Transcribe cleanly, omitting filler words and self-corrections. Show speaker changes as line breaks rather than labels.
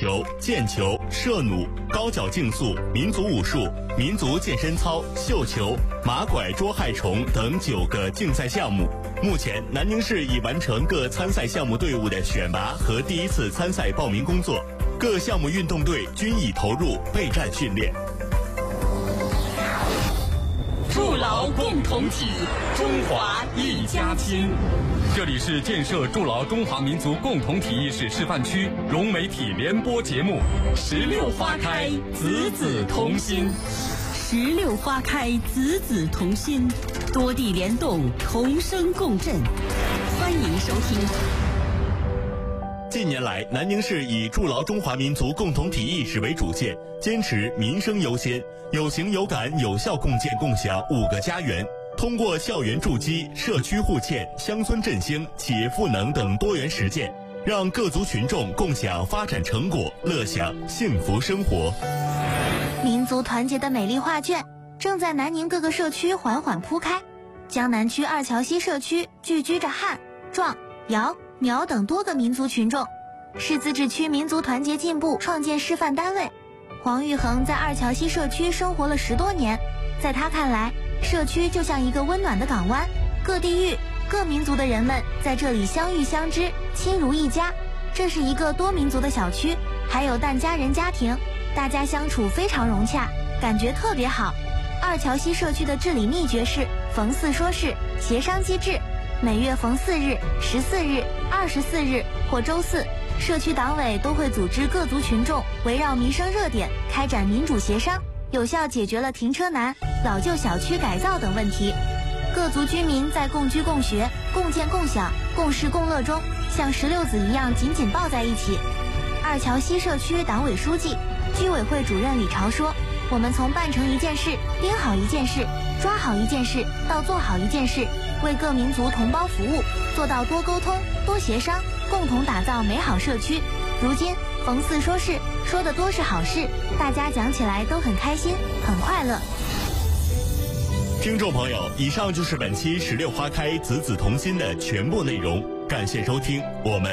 球、毽球、射弩、高脚竞速、民族武术、民族健身操、绣球、马拐捉害虫等9个竞赛项目。目前，南宁市已完成各参赛项目队伍的选拔和第一次参赛报名工作，各项目运动队均已投入备战训练。
筑牢共同体，中华一家亲。
这里是建设筑牢中华民族共同体意识示范区融媒体联播节目
16花开，子子同心。
16花开，子子同心，多地联动，同声共振。欢迎收听。
近年来，南宁市以筑牢中华民族共同体意识为主线，坚持民生优先，有形有感有效共建共享5个家园。通过校园筑基、社区互鉴、乡村振兴、企业赋能等多元实践，让各族群众共享发展成果，乐享幸福生活。
民族团结的美丽画卷正在南宁各个社区缓缓铺开。江南区二桥西社区聚居着汉、壮、瑶、苗等多个民族群众，是自治区民族团结进步创建示范单位。黄玉衡在二桥西社区生活了10多年，在他看来，社区就像一个温暖的港湾，各地域、各民族的人们在这里相遇相知，亲如一家。这是一个多民族的小区，还有疍家人家庭，大家相处非常融洽，感觉特别好。二桥西社区的治理秘诀是逢4说事，协商机制。每月逢4日、14日、24日或周4，社区党委都会组织各族群众围绕民生热点开展民主协商，有效解决了停车难、老旧小区改造等问题。各族居民在共居共学、共建共享、共事共乐中，像16子一样紧紧抱在一起。二桥西社区党委书记、居委会主任李朝说，我们从办成一件事、盯好一件事、抓好一件事到做好一件事，为各民族同胞服务，做到多沟通、多协商，共同打造美好社区。如今逢4说事，说的多是好事，大家讲起来都很开心，很快乐。
听众朋友，以上就是本期16花开子子同心的全部内容，感谢收听，我们